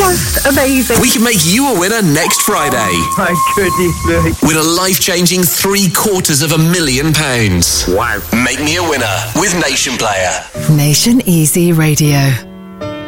just amazing. We can make you a winner next Friday. My goodness me. Win a life-changing £750,000. Wow. Make me a winner with Nation Player. Nation Easy Radio.